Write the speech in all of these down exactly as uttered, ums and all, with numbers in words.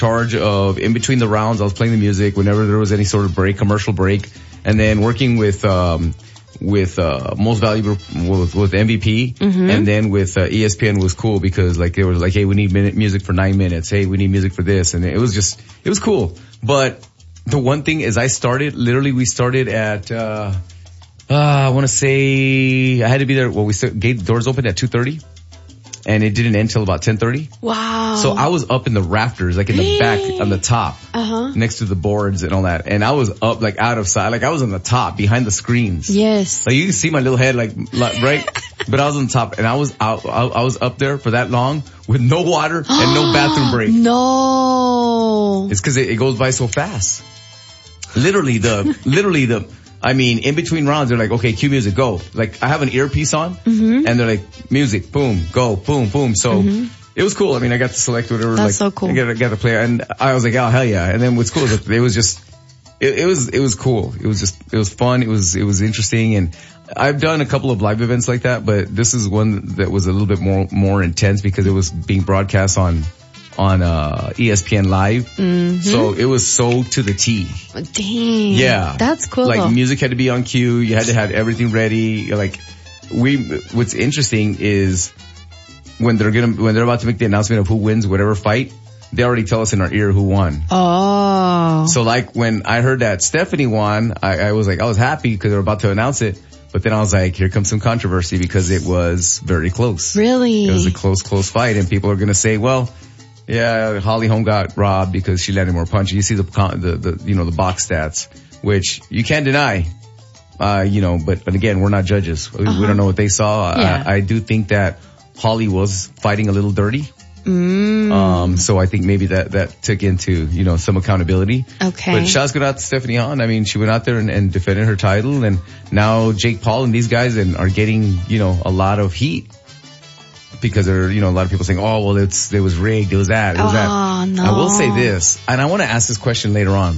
charge of in between the rounds. I was playing the music whenever there was any sort of break, commercial break, and then working with um with uh most valuable with, with M V P, mm-hmm. and then with uh, E S P N was cool because like they were like, hey, we need minute music for nine minutes. Hey, we need music for this, and it was just it was cool. But the one thing is, I started literally we started at uh, uh I want to say I had to be there. Well, we st- gate doors opened at two thirty. And it didn't end till about ten thirty. Wow. So I was up in the rafters, like in the back, on the top, uh-huh. next to the boards and all that. And I was up, like out of sight, like I was on the top, behind the screens. Yes. Like you can see my little head, like, like right? But I was on top, and I was out, I, I was up there for that long with no water and no bathroom break. No. It's because it, it goes by so fast. Literally the, literally the. I mean, in between rounds, they're like, okay, cue music, go. Like, I have an earpiece on, mm-hmm. and they're like, music, boom, go, boom, boom. So, mm-hmm. it was cool. I mean, I got to select whatever. That's like, so cool. I got, I got to play, and I was like, oh, hell yeah. And then what's cool is it was just, it, it was, it was cool. It was just, it was fun. It was, it was interesting. And I've done a couple of live events like that, but this is one that was a little bit more, more intense because it was being broadcast on, on, uh, E S P N Live. Mm-hmm. So it was so to the T. Dang. Yeah. That's cool. Like though. music had to be on cue. You had to have everything ready. Like we, what's interesting is when they're gonna, when they're about to make the announcement of who wins whatever fight, they already tell us in our ear who won. Oh. So like when I heard that Stephanie won, I, I was like, I was happy because they were about to announce it. But then I was like, here comes some controversy because it was very close. Really? It was a close, close fight, and people are gonna say, well, yeah, Holly Holm got robbed because she landed more punches. You see the, the, the, you know, the box stats, which you can't deny. Uh, you know, but, but again, we're not judges. Uh-huh. We don't know what they saw. Yeah. I, I do think that Holly was fighting a little dirty. Mm. Um, so I think maybe that, that took into, you know, some accountability. Okay. But shouts go out to Stephanie Hahn. I mean, she went out there and, and defended her title, and now Jake Paul and these guys and are getting, you know, a lot of heat. Because there are, you know, a lot of people saying, oh, well, it's, it was rigged, it was that, it was oh, that. No. I will say this, and I want to ask this question later on.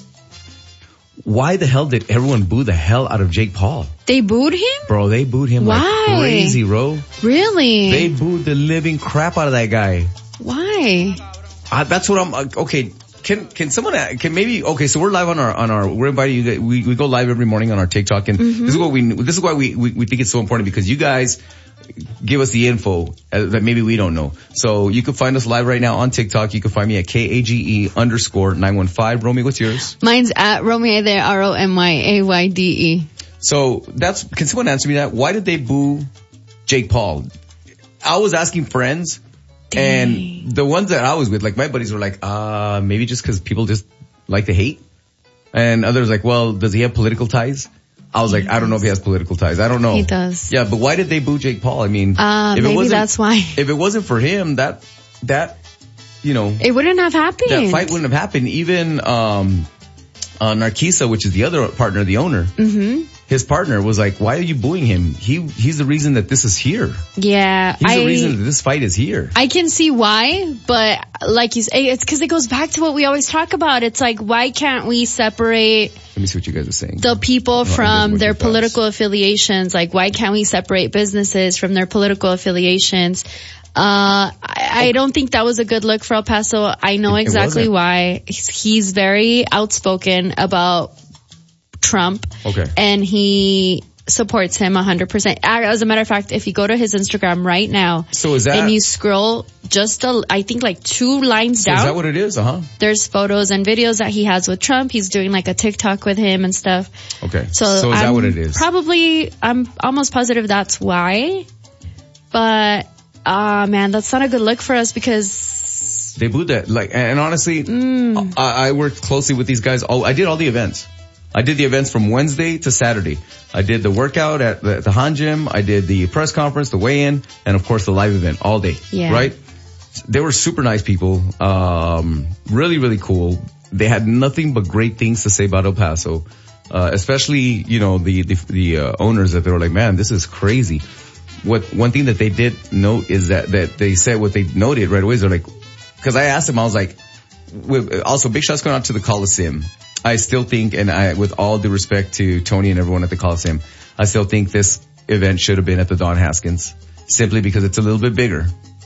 Why the hell did everyone boo the hell out of Jake Paul? They booed him? Bro, they booed him Why? like crazy, bro. Really? They booed the living crap out of that guy. Why? Uh, that's what I'm, uh, okay. Can, can someone, can maybe, okay, so we're live on our, on our, we're inviting you, we, we go live every morning on our TikTok, and mm-hmm. this is what we, this is why we, we, we think it's so important, because you guys give us the info that maybe we don't know. So you can find us live right now on TikTok. You can find me at K A G E underscore nine one five. Romy, what's yours? Mine's at Romy there, R O M Y A Y D E. So that's, can someone answer me that? Why did they boo Jake Paul? I was asking friends, Dang. and the ones that I was with, like my buddies were like, uh, maybe just cause people just like to hate. And others like, well, does he have political ties? I was he like, does. I don't know if he has political ties. I don't know. He does. Yeah, but why did they boo Jake Paul? I mean, uh, if maybe it wasn't, that's why. If it wasn't for him, that, that, you know. It wouldn't have happened. That fight wouldn't have happened. Even, um, uh, Narkisa, which is the other partner, the owner. Mm-hmm. His partner was like, why are you booing him? He, he's the reason that this is here. Yeah. He's I, the reason that this fight is here. I can see why, but like you say, it's cause it goes back to what we always talk about. It's like, why can't we separate Let me see what you guys are saying. the people from their political affiliations? Like, why can't we separate businesses from their political affiliations? Uh, I, I don't think that was a good look for El Paso. I know It- it exactly wasn't. why. He's, he's very outspoken about Trump. Okay. And he supports him one hundred percent. As a matter of fact, if you go to his Instagram right now, So is that, and you scroll just a, I think like two lines so down, is that what it is? Uh-huh. there's photos and videos that he has with Trump. He's doing like a TikTok with him and stuff. Okay. So, So is that I'm what it is? Probably, I'm almost positive that's why. But, ah, uh, man, that's not a good look for us because They booed that. Like, and honestly, mm. I, I worked closely with these guys. All, I did all the events. I did the events from Wednesday to Saturday. I did the workout at the, the Han Gym. I did the press conference, the weigh-in, and of course the live event all day. Yeah. Right? They were super nice people. Um, really, really cool. They had nothing but great things to say about El Paso. Uh, especially, you know, the, the, the, uh, owners that they were like, man, this is crazy. What, one thing that they did note is that, that they said what they noted right away is they're like, cause I asked them, I was like, with, also big shots going out to the Coliseum. I still think, and I, with all due respect to Tony and everyone at the Coliseum, I still think this event should have been at the Don Haskins, simply because it's a little bit bigger.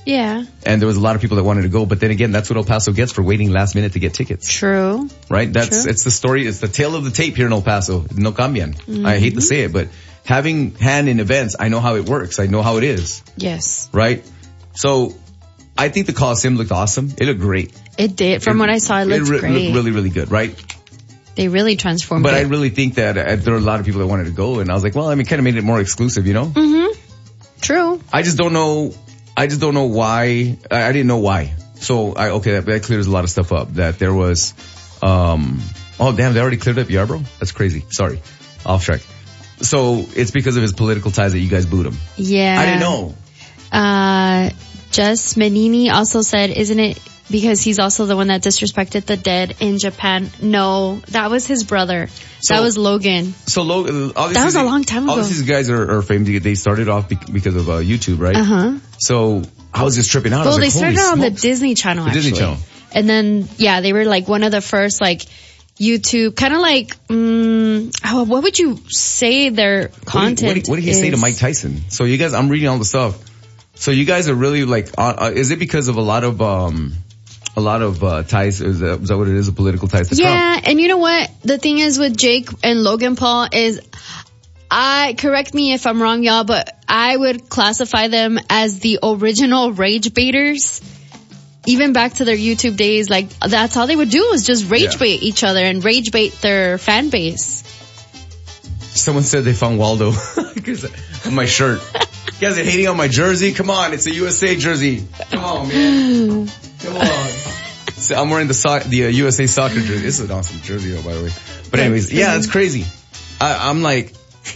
Yeah. And there was a lot of people that wanted to go, but then again, that's what El Paso gets for waiting last minute to get tickets. True. Right? That's, True. it's the story, it's the tale of the tape here in El Paso. No cambian. Mm-hmm. I hate to say it, but having hand in events, I know how it works. I know how it is. Yes. Right? So, I think the Coliseum looked awesome. It looked great. It did. From it, what I saw, it looked it re- great. It looked really, really good, right? They really transformed but it. But I really think that uh, there were a lot of people that wanted to go, and I was like, well, I mean, kind of made it more exclusive, you know? Mm-hmm. True. I just don't know, I just don't know why, I, I didn't know why. So, I, okay, that, that clears a lot of stuff up. That there was, um, oh damn, they already cleared up Yarbrough? That's crazy. Sorry. Off track. So, it's because of his political ties that you guys booed him. Yeah. I didn't know. Uh, Jess Menini also said, isn't it because he's also the one that disrespected the dead in Japan? No, that was his brother. So, that was Logan. So Logan, that was a long time ago. All these guys are, are famed. They started off because of uh, YouTube, right? Uh-huh. So I was just tripping out. Well, I was they like, started holy on smokes. the Disney Channel, the actually. Disney Channel. And then, yeah, they were like one of the first, like, YouTube, kind of like, um, oh, what would you say their content What did, what did he is? say to Mike Tyson? So you guys, I'm reading all the stuff. So you guys are really like, uh, uh, is it because of a lot of, um, a lot of, uh, ties? Is that, is that what it is? A political ties to Yeah. Trump? And you know what? The thing is with Jake and Logan Paul is, I, correct me if I'm wrong, y'all, but I would classify them as the original rage baiters. Even back to their YouTube days, like, that's all they would do was just rage Yeah. bait each other and rage bait their fan base. Someone said they found Waldo on my shirt. You guys are hating on my jersey? Come on, it's a U S A jersey. Come on, man. Come on. So I'm wearing the so- the uh, U S A soccer jersey. This is an awesome jersey, though, by the way. But anyways, yeah, it's crazy. I, I'm like,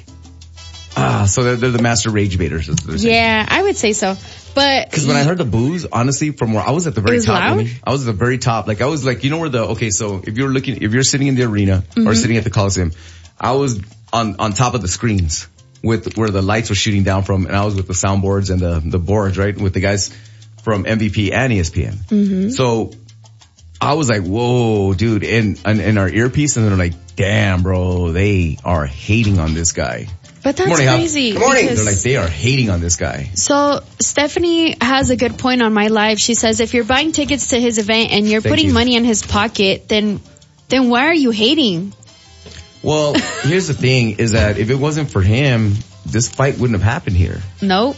ah, so they're, they're the master rage baiters. Yeah, I would say so. But because when I heard the booze, honestly, from where I was at the very It was top, loud? Amy, I was at the very top. Like I was like, you know where the okay, so if you're looking, if you're sitting in the arena Mm-hmm. or sitting at the Coliseum, I was on on top of the screens with where the lights were shooting down from, and I was with the soundboards and the the boards, right, with the guys from M V P and E S P N. Mm-hmm. So I was like, whoa, dude, in in, in our earpiece, and they're like, damn, bro, they are hating on this guy. But that's Good morning, crazy. Good morning. because- They're like, they are hating on this guy. So Stephanie has a good point on my live. She says, if you're buying tickets to his event and you're Thank putting you. money in his pocket, then then why are you hating? Well, here's the thing, is that if it wasn't for him, this fight wouldn't have happened here. Nope.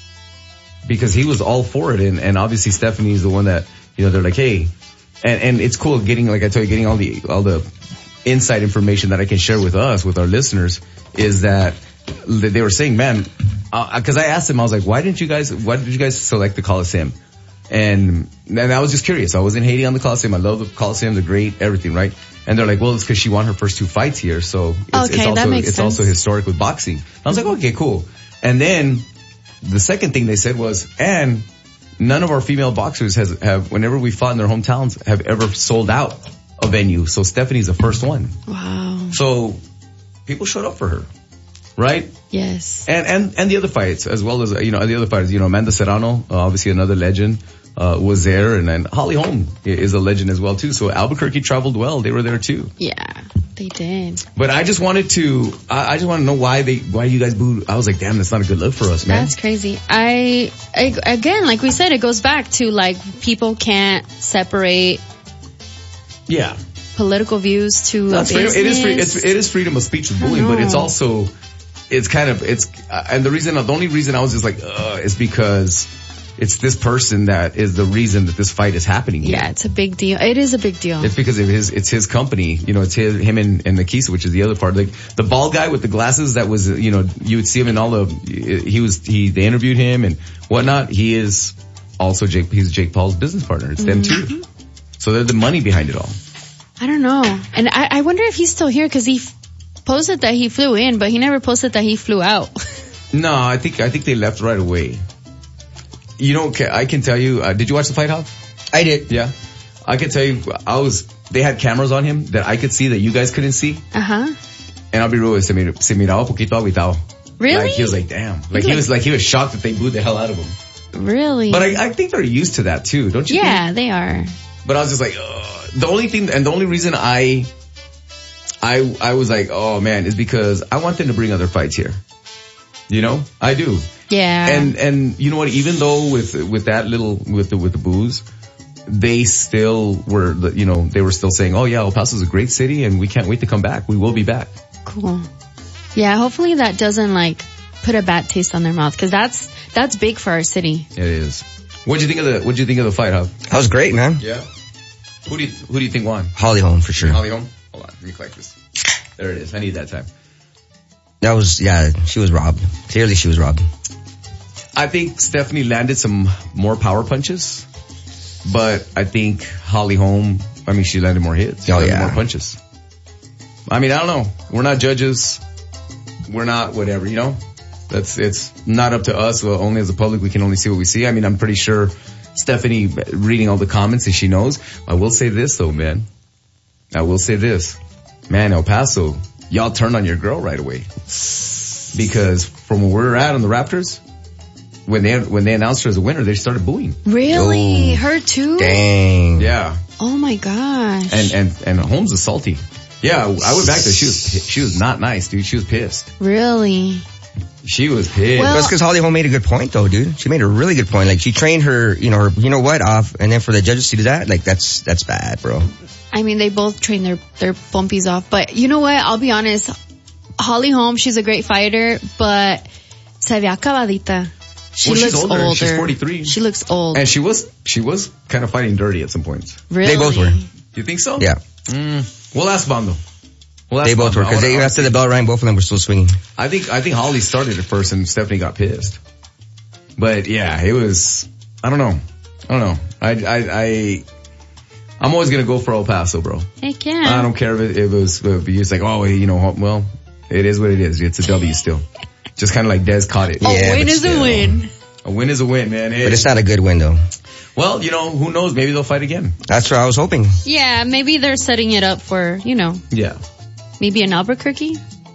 Because he was all for it, and, and obviously Stephanie's the one that, you know, they're like, hey, and, and it's cool getting, like I told you, getting all the, all the inside information that I can share with us, with our listeners, is that they were saying, man, uh, cause I asked them, I was like, why didn't you guys, why did you guys select the Coliseum? And, and I was just curious. I wasn't hating on the Coliseum. I love the Coliseum. They're great, everything, right? And they're like, well, it's cause she won her first two fights here. So it's, Okay, it's that also, makes it's sense. also historic with boxing. And I was like, okay, cool. And then the second thing they said was, and none of our female boxers has, have, whenever we fought in their hometowns, have ever sold out a venue. So Stephanie's the first one. Wow. So people showed up for her, right? Yes. And, and, and the other fights, as well as, you know, the other fighters, you know, Amanda Serrano, uh, obviously another legend, uh, was there. And then Holly Holm is a legend as well too. So Albuquerque traveled well. They were there too. Yeah, they did. But I just wanted to, I, I just want to know why they, why you guys booed. I was like, damn, that's not a good look for us, man. That's crazy. I, I, again, like we said, it goes back to like people can't separate Yeah. political views to That's a freedom. business. It is free, it's, it is freedom of speech with bullying, but it's know. also, it's kind of, it's, uh, and the reason, the only reason I was just like, uh, is because it's this person that is the reason that this fight is happening here. Yeah, it's a big deal. It is a big deal. It's because of his, it's his company, you know, it's his, him and, and Nikisa, which is the other part. Like, the bald guy with the glasses that was, you know, you would see him in all the, he was, he, they interviewed him and whatnot. He is also Jake, he's Jake Paul's business partner. It's them too. So they're the money behind it all. I don't know. And I, I wonder if he's still here because he f- posted that he flew in, but he never posted that he flew out. No, I think, I think they left right away. You know, I can tell you, uh, did you watch the fight, Hop? I did. Yeah. I can tell you, I was, they had cameras on him that I could see that you guys couldn't see. Uh-huh. And I'll be real, se, mir, se miraba poquito agüitado. Really? Like, he was like, damn. Like, he was like, he was shocked that they booed the hell out of him. Really? But I, I think they're used to that too, don't you yeah, think? they are. But I was just like, ugh. The only thing, and the only reason I, I, I was like, oh man, is because I want them to bring other fights here. You know? I do. Yeah. And and you know what? Even though with with that little with the with the booze, they still were, you know, they were still saying, "Oh yeah, El Paso's a great city, and we can't wait to come back. We will be back." Cool. Yeah. Hopefully that doesn't like put a bad taste on their mouth, because that's that's big for our city. It is. What'd you think of the What'd you think of the fight, huh? That was great, man. Yeah. Who do you Who do you think won? Holly Holm for sure. Holly Holm. Hold on, let me collect this. There it is. I need that time. That was yeah. She was robbed. Clearly, she was robbed. I think Stephanie landed some more power punches, but I think Holly Holm, I mean, she landed more hits. She oh, landed yeah. more punches. I mean, I don't know. We're not judges. We're not whatever, you know? That's, it's not up to us. Well, only as a public, we can only see what we see. I mean, I'm pretty sure Stephanie, reading all the comments, and she knows. I will say this though, man. I will say this. Man, El Paso, y'all turned on your girl right away. Because from where we're at on the Raptors, when they when they announced her as a winner, they started booing. Really? Oh. Her too? Dang. Yeah. Oh my gosh. And and and Holmes is salty. Yeah, I went back there. She was she was not nice, dude. She was pissed. Really? She was pissed. Well, That's because Holly Holm made a good point, though, dude. She made a really good point. Like, she trained her, you know, her, you know what, off, and then for the judges to do that, like, that's that's bad, bro. I mean, they both train their their bumpies off. But you know what? I'll be honest. Holly Holm, she's a great fighter, but se ve acabadita. She well, looks she's older. older. She's forty-three. She looks old. And she was she was kind of fighting dirty at some points. Really? They both were. You think so? Yeah. Mm, we'll ask Bondo. We'll ask They both Bondo. were, because they, after the bell rang, both of them were still swinging. I think I think Holly started it first, and Stephanie got pissed. But yeah, it was. I don't know. I don't know. I I I. I'm always gonna go for El Paso, bro. Heck yeah. I don't care if it, if it was. If it's like, oh, you know, well, it is what it is. It's a W still. Just kind of like Dez caught it. A Yeah, win but is still. a win. A win is a win, man. Hey. But it's not a good win, though. Well, you know, who knows? Maybe they'll fight again. That's what I was hoping. Yeah, maybe they're setting it up for, you know, Yeah. maybe in Albuquerque.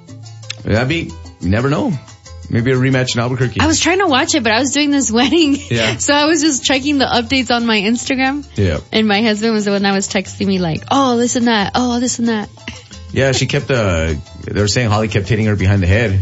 That'd be, you never know. Maybe a rematch in Albuquerque. I was trying to watch it, but I was doing this wedding. Yeah. So I was just checking the updates on my Instagram. Yeah. And my husband was the one that was texting me like, oh, this and that. Oh, this and that. Yeah, she kept, uh, they were saying Holly kept hitting her behind the head.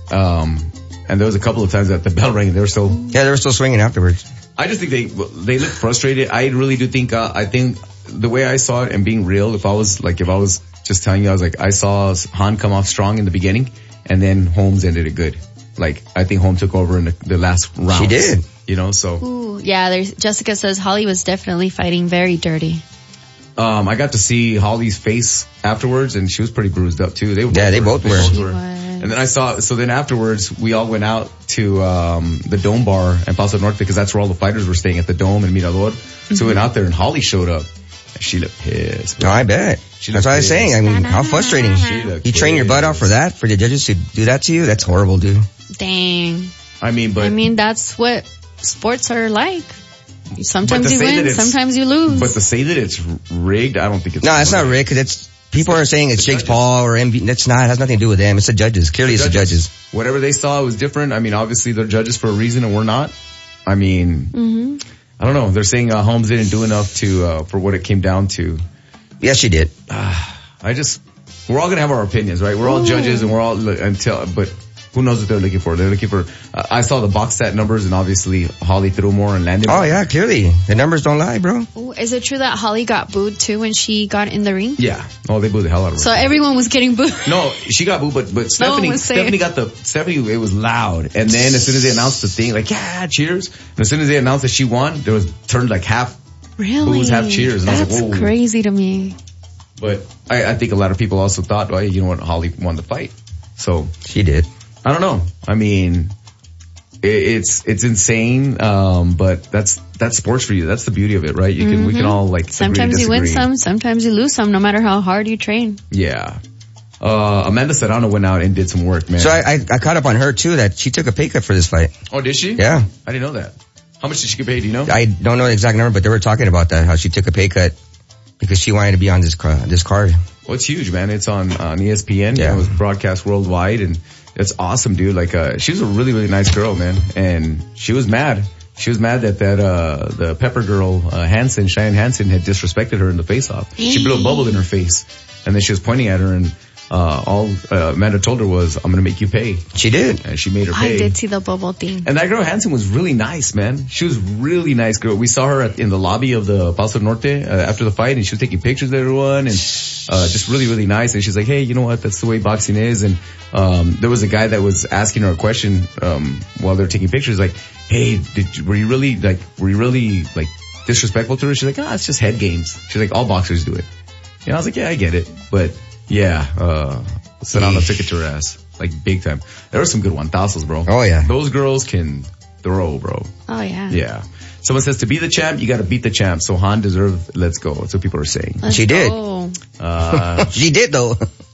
Um, and there was a couple of times that the bell rang and they were still, Yeah, they were still swinging afterwards. I just think they, they look frustrated. I really do think, uh, I think the way I saw it and being real, if I was like, if I was just telling you, I was like, I saw Han come off strong in the beginning and then Holmes ended it good. Like, I think Holmes took over in the, the last round. She did. You know, so. Ooh, yeah, there's, Jessica says Holly was definitely fighting very dirty. Um, I got to see Holly's face afterwards, and she was pretty bruised up too. They were Yeah, they both were. She were. was. And then I saw, so then afterwards, we all went out to um the Dome Bar in Paso Norte, because that's where all the fighters were staying, at the Dome in Mirador. Mm-hmm. So we went out there, and Holly showed up. And she looked pissed. No, I bet. She That's looked what I was pissed. saying. I mean, how frustrating. She looked You train your butt off pissed. for that, for the judges to do that to you? That's horrible, dude. Dang. I mean, but I mean, that's what sports are like. Sometimes But to you say that win, it's- sometimes you lose. but to say that it's rigged, I don't think it's. No, it's not rigged, because it's, people are saying it's The Jake judges. Paul or M V. That's not, it has nothing to do with them. It's the judges. Clearly it's the judges. Whatever they saw was different. I mean, obviously they're judges for a reason, and we're not. I mean, mm-hmm. I don't know. They're saying uh, Holmes didn't do enough to uh, for what it came down to. Yes, she did. I just, we're all gonna have our opinions, right? We're all Ooh. judges, and we're all until, but who knows what they're looking for? They're looking for. Uh, I saw the box stat numbers, and obviously Holly threw more and landed. Oh more. yeah, clearly. The numbers don't lie, bro. Ooh, is it true that Holly got booed too when she got in the ring? Yeah. Oh, they booed the hell out of her. So everyone was getting booed. No, she got booed, but but Stephanie was saying. Stephanie got the Stephanie. It was loud, and then as soon as they announced the thing, like yeah, cheers. And as soon as they announced that she won, there was turned like half. Really? Booze, half cheers. And I That's was like, whoa. crazy to me. But I, I think a lot of people also thought, well, you know what, Holly won the fight. So She did. I don't know. I mean, it, it's it's insane, um, but that's that's sports for you. That's the beauty of it, right? You can mm-hmm. we can all like sometimes agree to you win disagree. some, sometimes you lose some, no matter how hard you train. Yeah. Uh, Amanda Serrano went out and did some work, man. So I, I I caught up on her too, that she took a pay cut for this fight. Oh, did she? Yeah. I didn't know that. How much did she get paid? Do you know? I don't know the exact number, but they were talking about that, how she took a pay cut because she wanted to be on this car, this card. Well, it's huge, man. It's on on E S P N. Yeah. It was broadcast worldwide, and it's awesome, dude. Like, uh, she was a really, really nice girl, man. And she was mad. She was mad that that uh the Pepper girl, uh, Hansen, Cheyenne Hansen, had disrespected her in the face-off. She blew a bubble in her face, and then she was pointing at her, and uh, all uh, Amanda told her was, I'm gonna make you pay. She did. And she made her pay. I did see the bubble thing. And that girl Hansen was really nice, man. She was really nice girl. We saw her at, in the lobby of the Paso Norte uh, after the fight, and she was taking pictures of everyone, and uh, just really, really nice. And she's like, hey, you know what? That's the way boxing is. And um, there was a guy that was asking her a question um, while they were taking pictures, like, hey, did you, were you really like, were you really like disrespectful to her? She's like, ah, oh, it's just head games. She's like, all boxers do it. And I was like, yeah, I get it, but yeah, uh, Serrano took it to her ass. Like, big time. There were some good one-thousands, bro. Oh, yeah. Those girls can throw, bro. Oh, yeah. Yeah. Someone says, to be the champ, you gotta beat the champ. So Han deserved, let's go. That's what people are saying. Let's she did. go. Uh, she did, though.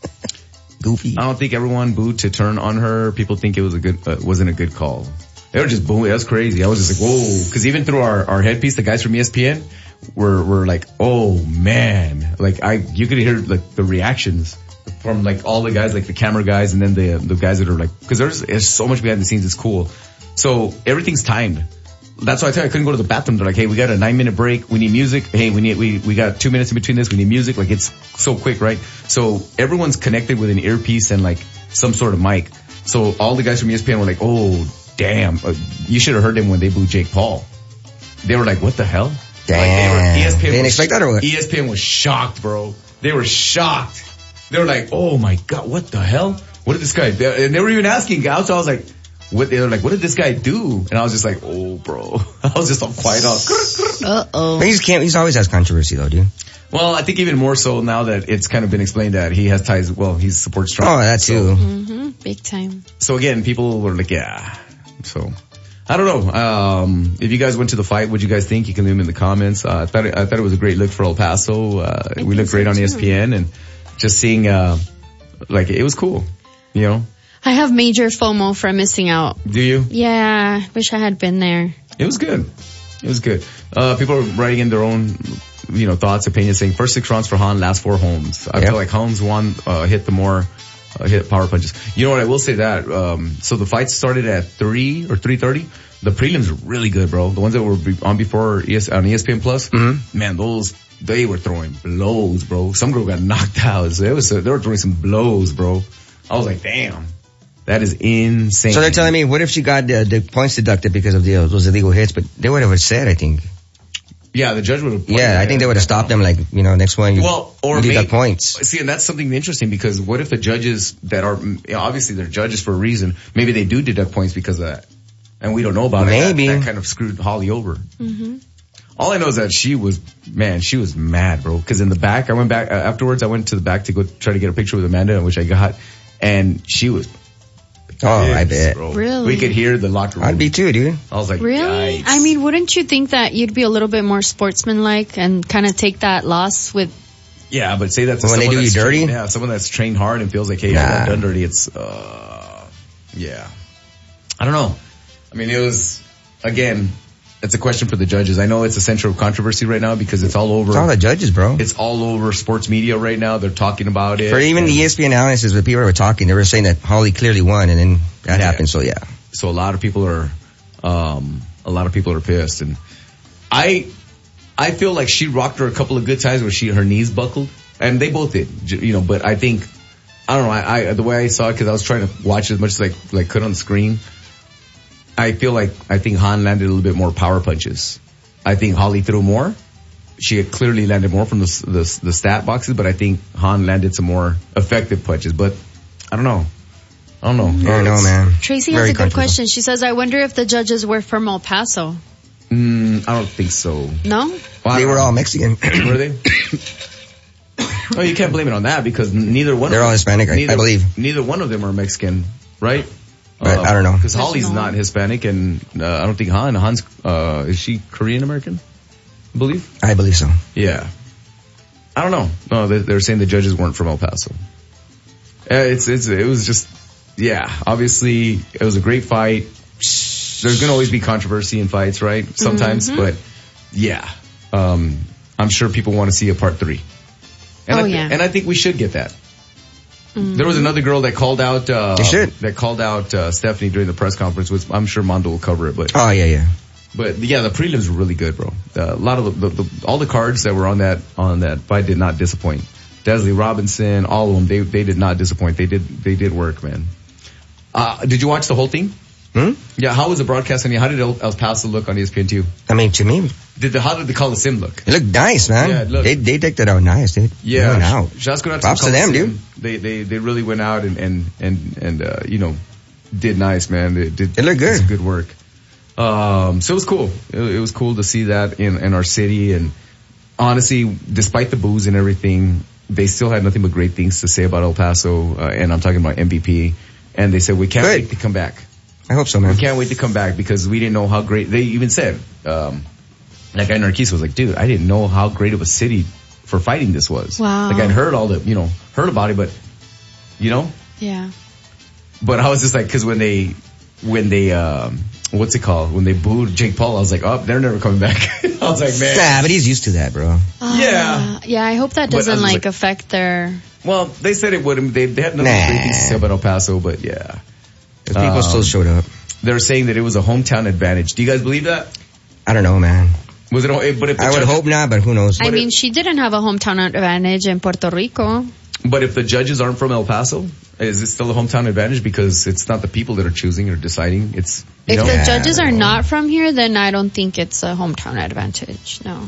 Goofy. I don't think everyone booed to turn on her. People think it was a good, uh, wasn't a good call. They were just booing. That was crazy. I was just like, whoa. Cause even through our, our headpiece, the guys from E S P N were, were like, oh man. Like I, you could hear like the reactions from like all the guys, like the camera guys, and then the the guys that are like, because there's, there's so much behind the scenes. It's cool. So everything's timed. That's why I tell you I couldn't go to the bathroom. They're like, hey, we got a nine minute break. We need music. Hey, we need we we got two minutes in between this. We need music. Like it's so quick, right? So everyone's connected with an earpiece and like some sort of mic. So all the guys from E S P N were like, oh damn, uh, you should have heard them when they booed Jake Paul. They were like, what the hell? Damn. Like they were, E S P N they didn't was, expect that or what? E S P N was shocked, bro. They were shocked. They were like, oh my God, what the hell? What did this guy do? And they were even asking guys. So I was like, what, they were like, what did this guy do? And I was just like, oh bro. I was just all quiet off. Uh-oh. He's, can't, he's always has controversy though, dude. Well, I think even more so now that it's kind of been explained that he has ties, well, he supports Trump. Oh, that too. So, Mm-hmm. Big time. so again, people were like, yeah. So, I don't know. Um, if you guys went to the fight, what do you guys think? You can leave them in the comments. Uh, I thought it, I thought it was a great look for El Paso. Uh, we looked great so on too. E S P N, and just seeing, uh, like, it was cool. You know? I have major FOMO from missing out. Do you? Yeah, wish I had been there. It was good. It was good. Uh, people are writing in their own, you know, thoughts, opinions, saying first six rounds for Han, last four Holmes. I Yep. feel like Holmes won, uh, hit the more, uh, hit power punches. You know what? I will say that. Um, so the fight started at three or three thirty. The prelims are really good, bro. The ones that were on before E S, on E S P N Plus, Mm-hmm. man, those, they were throwing blows, bro. Some girl got knocked out. So it was, they were throwing some blows, bro. I was like, damn. That is insane. So they're telling me, what if she got uh, the points deducted because of the, uh, those illegal hits? But they would have said, I think. Yeah, the judge would have. Yeah, I think they would have stopped them. Like, you know, next one, you, Well, or you may- deduct points. See, and that's something interesting because what if the judges that are, you know, obviously they're judges for a reason. Maybe they do deduct points because of that. And we don't know about Maybe. it. That, that kind of screwed Holly over. Mm-hmm. All I know is that she was, man, she was mad, bro. Cause in the back, I went back, uh, afterwards I went to the back to go try to get a picture with Amanda, which I got. And she was Oh, I pissed, bet. bro. Really? We could hear the locker room. I'd be too, dude. I was like, Really? yikes. I mean, wouldn't you think that you'd be a little bit more sportsmanlike and kind of take that loss with... Yeah, but say that to When they someone do you that's dirty? trained- yeah, someone that's trained hard and feels like, hey, I Nah. got done dirty. It's, uh, yeah. I don't know. I mean, it was, again, it's a question for the judges. I know it's a center of controversy right now because it's all over. It's all the judges, bro. It's all over sports media right now. They're talking about it. For even the E S P N analysis, the people were talking, they were saying that Holly clearly won, and then that Yeah. happened. So yeah, So a lot of people are, um, a lot of people are pissed. And I, I feel like she rocked her a couple of good times where she, her knees buckled. And they both did, j- you know, but I think, I don't know, I, I the way I saw it, cause I was trying to watch it as much as I like could on the screen. I feel like, I think Han landed a little bit more power punches. I think Holly threw more. She had clearly landed more from the, s- the, s- the stat boxes, but I think Han landed some more effective punches. But I don't know. I don't know. I don't know, It's- man. Tracy Very has a good controversial. question. She says, I wonder if the judges were from El Paso. Mm, I don't think so. No? Well, I They don't were know. all Mexican. Were they? Oh, you can't blame it on that because neither one. They're of all them, Hispanic, I- neither, I believe. Neither one of them are Mexican, right? But I don't know. Because Holly's National. not Hispanic, and uh, I don't think Han. Han's uh, is she Korean American? I believe. I believe so. Yeah. I don't know. No, they, they're saying the judges weren't from El Paso. Uh, it's it's it was just yeah. Obviously, it was a great fight. There's gonna always be controversy in fights, right? Sometimes, Mm-hmm. but yeah, um, I'm sure people want to see a part three. And Oh, I th- yeah. And I think we should get that. There was another girl that called out. Uh, They should. That called out uh, Stephanie during the press conference. Which I'm sure Mondo will cover it, but Oh yeah, yeah. but yeah, the prelims were really good, bro. Uh, a lot of the, the, the all the cards that were on that on that fight did not disappoint. Desley Robinson, all of them. They they did not disappoint. They did they did work, man. Uh, did you watch the whole thing? Hmm? Yeah. How was the broadcast? How did El, El Paso look on E S P N two? I mean, to me, Did the how did the Coliseum look? it looked nice, man. Yeah, it looked- they they decked it out nice, dude. They Yeah, went out. Shouts go out Props the to them, Coliseum. dude. They they they really went out and and and and uh, you know did nice, man. They did. It looked good. did some good work. Um, so it was cool. It, it was cool to see that in in our city. And honestly, despite the booze and everything, they still had nothing but great things to say about El Paso. Uh, and I'm talking about M V P. And they said we can't Good. wait to come back. I hope so, man. We can't wait to come back because we didn't know how great. They even said, um, that guy Narquise was like, dude, I didn't know how great of a city for fighting this was. Wow. Like I'd heard all the, you know, heard about it, but you know. Yeah. But I was just like, because when they, when they, um, what's it called? When they booed Jake Paul, I was like, oh, they're never coming back. I was like, man. Nah, but he's used to that, bro. Uh, Yeah. Yeah, I hope that But I was doesn't like- like affect their. Well, they said it wouldn't. They, they had nothing Nah. great things to say about El Paso, but yeah. People Um, still showed up. They're saying that it was a hometown advantage. Do you guys believe that? I don't know, man. Was it? a- But if the I would judges- hope not, but who knows? I But mean, it- she didn't have a hometown advantage in Puerto Rico. But if the judges aren't from El Paso, is it still a hometown advantage because it's not the people that are choosing or deciding? It's you If know. the Yeah, judges are no. not from here, then I don't think it's a hometown advantage. No.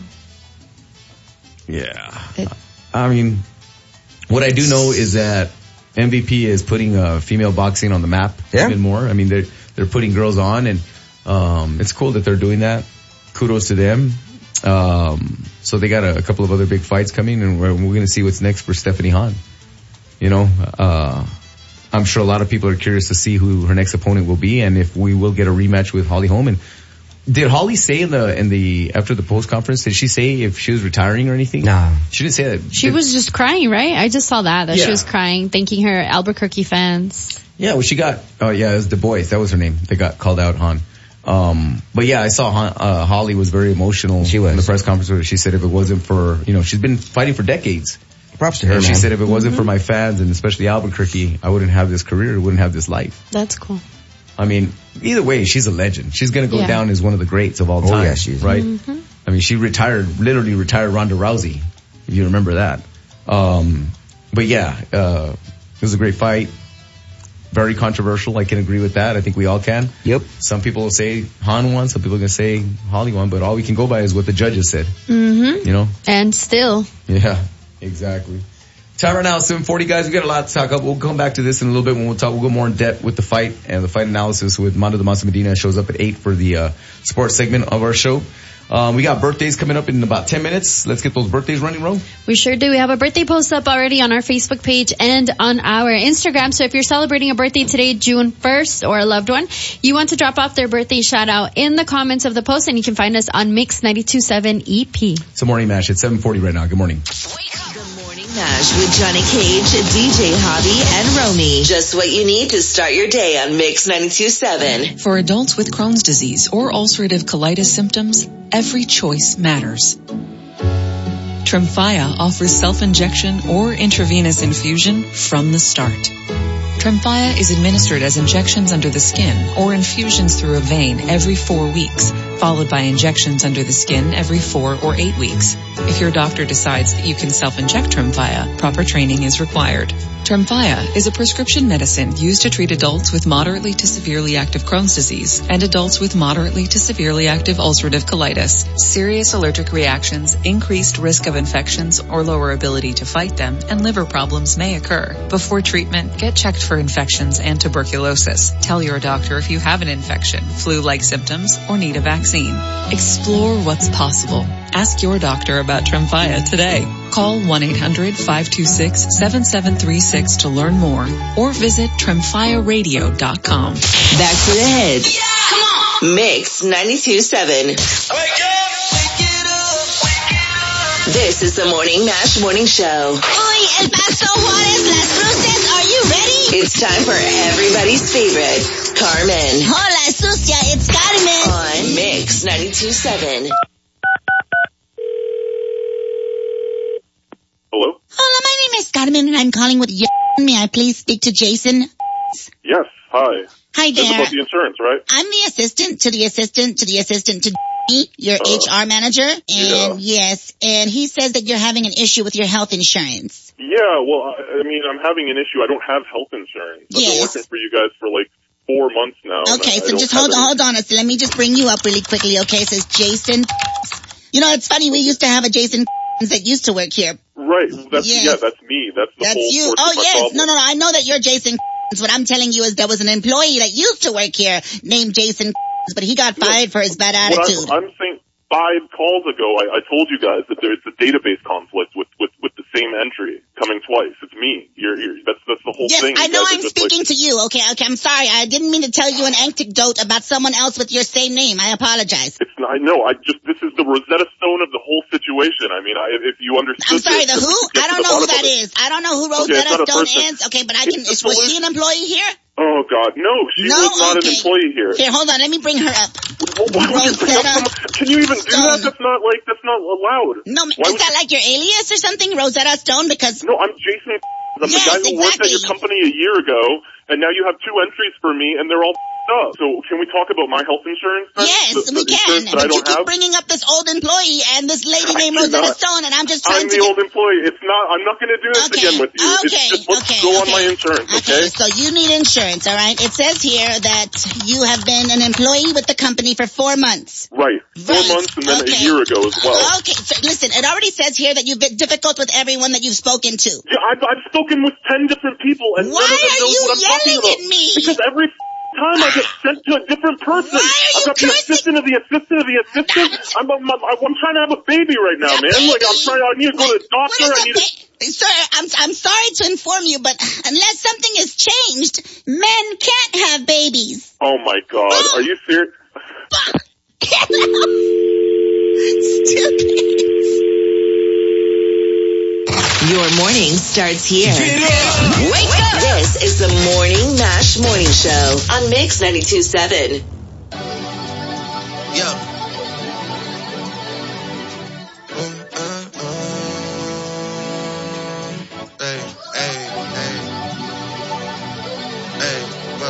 Yeah. It- I mean, what I do know is that M V P is putting uh, female boxing on the map Yeah. even more. I mean, they're they're putting girls on, and um, it's cool that they're doing that. Kudos to them. Um, so they got a, a couple of other big fights coming, and we're, we're going to see what's next for Stephanie Hahn. You know, uh, I'm sure a lot of people are curious to see who her next opponent will be, and if we will get a rematch with Holly Holm. Did Holly say in the in the after the post conference? Did she say if she was retiring or anything? Nah. She didn't say that. She Did- was just crying, right? I just saw that, that Yeah. she was crying, thanking her Albuquerque fans. Yeah, well, she got. Oh, yeah, it was Du Bois. That was her name. They got called out, Han. Um, but yeah, I saw Han, uh, Holly was very emotional. She was. in the press conference where she said if it wasn't for, you know, she's been fighting for decades. Props to her, And man. she said if it wasn't for my fans and especially Albuquerque, I wouldn't have this career. I wouldn't have this life. That's cool. I mean, either way, she's a legend. She's gonna go Yeah. down as one of the greats of all Oh, time. yeah, she is. Right? Mm-hmm. I mean, she retired, literally retired Ronda Rousey, if you remember that. Um, but yeah, uh, it was a great fight. Very controversial. I can agree with that. I think we all can. Yep. Some people will say Han won, some people are gonna say Holly won, but all we can go by is what the judges said. Mm-hmm. You know? And still, Yeah, exactly. Time right now, seven forty, guys. We got a lot to talk about. We'll come back to this in a little bit when we'll talk. We'll go more in depth with the fight and the fight analysis with Mando Damas Medina. Shows up at eight for the uh, sports segment of our show. Um, we got birthdays coming up in about ten minutes. Let's get those birthdays running, Ro. we sure do. We have a birthday post up already on our Facebook page and on our Instagram. So if you're celebrating a birthday today, June first, or a loved one, you want to drop off their birthday shout out in the comments of the post, and you can find us on Mix ninety-two point seven E P. It's a morning mash. It's seven forty right now. Good morning. The Morning Mash with Johnny Cage, D J Hobby, and Romy. Just what you need to start your day on Mix ninety-two point seven. For adults with Crohn's disease or ulcerative colitis symptoms, every choice matters. Tremfya offers self-injection or intravenous infusion from the start. Tremfya is administered as injections under the skin or infusions through a vein every four weeks, followed by injections under the skin every four or eight weeks. If your doctor decides that you can self-inject Tremfya, proper training is required. Tremfya is a prescription medicine used to treat adults with moderately to severely active Crohn's disease and adults with moderately to severely active ulcerative colitis. Serious allergic reactions, increased risk of infections or lower ability to fight them, and liver problems may occur. Before treatment, get checked for infections and tuberculosis. Tell your doctor if you have an infection, flu-like symptoms, or need a vaccine. Explore what's possible. Ask your doctor about Tremfya today. Call one eight hundred five two six seven seven three six to learn more or visit tremfya radio dot com. Back to the head. Yeah! Come on! Mix ninety-two point seven. Wake up! Wake it up! Wake it up! This is the Morning Mash Morning Show. Uy, El Paso, Juarez, Las Cruces, are you ready? It's time for everybody's favorite, Carmen. Hola, sucia, it's Carmen. On Mix ninety-two point seven. Hello? Hola, my name is Carmen and I'm calling with you. May I please speak to Jason? Yes, hi. Hi This is there. about the insurance, right? I'm the assistant to the assistant to the assistant to your Uh, H R manager, and yeah. yes, and he says that you're having an issue with your health insurance. Yeah, well, I, I mean, I'm having an issue. I don't have health insurance. I've been Yes. working for you guys for like four months now. and Okay, I so don't just have hold on, any- hold on. So let me just bring you up really quickly, okay? It says Jason. You know, it's funny, we used to have a Jason that used to work here. Right. That's Yes. yeah. That's me. That's the That's whole you. source Oh, of my yes. problem. No, no, no. I know that you're Jason. What I'm telling you is there was an employee that used to work here named Jason, but he got fired for his bad What attitude. I'm, I'm saying five calls ago, I, I told you guys that there's a database conflict with, with, with the same entry coming twice. It's me. You're, you're, that's, that's the whole Yes, thing. I You know guys are I'm just speaking like, to you. Okay, okay, I'm sorry. I didn't mean to tell you an anecdote about someone else with your same name. I apologize. It's not, I know. I just, this is the Rosetta Stone of the whole situation. I mean, I, if you understood I'm sorry, this, the then we who? could get I to don't the know who bottom that of it. is. I don't know who Okay, it's Rosetta not a Stone person. is. Okay, but I can, It's is, the was she an employee here? Oh God, no. She No? was not Okay. an employee here. Here, hold on. Let me bring her up. Well, why would you bring up Rosetta someone- Can you even do that? Stone. That's not like, that's not allowed. No, Why is would that like your alias or something? Rosetta Stone? Because, No, I'm Jason. I'm Yes, the guy who worked at your exactly. company a year ago, and now you have two entries for me, and they're all up. So can we talk about my health insurance? Then? yes, the, the we can. insurance that I But you don't keep have? bringing up this old employee and this lady I named do Rosetta not. Stone, and I'm just trying I'm to the get... old employee. It's not. I'm not going to do this Okay, again with you. okay, It's just let's okay, go on okay. my insurance, okay? Okay, so you need insurance, all right? It says here that you have been an employee with the company for four months. Right. Four Right, months and then okay. a year ago as well. Okay, so listen, it already says here that you've been difficult with everyone that you've spoken to. Yeah, I've, I've spoken with ten different people, and Why none of them are knows you what I'm talking yelling about. at me? Because every time I get sent to a different person. Why are I've you got the cursing? assistant of the assistant of the assistant. I'm, I'm, I'm, I'm trying to have a baby right now, A man. Like, I'm baby? trying. I need to go to the What doctor. is I a need to. ba- Sir, I'm I'm sorry to inform you, but unless something has changed, men can't have babies. Oh my God, are you serious? Your morning starts here. Wake up! This is the Morning Mash Morning Show on Mix ninety-two point seven. Yeah. Mm, mm, mm. Hey.